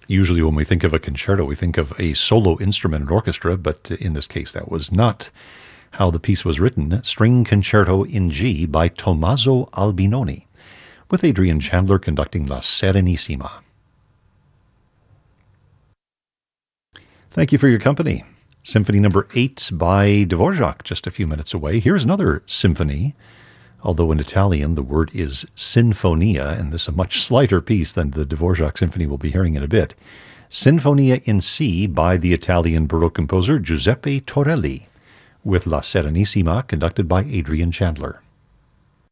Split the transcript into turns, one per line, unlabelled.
Usually when we think of a concerto, we think of a solo instrument and orchestra, but in this case that was not how the piece was written. String Concerto in G by Tommaso Albinoni, with Adrian Chandler conducting La Serenissima. Thank you for your company. Symphony number 8 by Dvorak, just a few minutes away. Here's another symphony, although in Italian the word is sinfonia, and this is a much slighter piece than the Dvorak symphony we'll be hearing in a bit. Sinfonia in C by the Italian Baroque composer Giuseppe Torelli, with La Serenissima conducted by Adrian Chandler.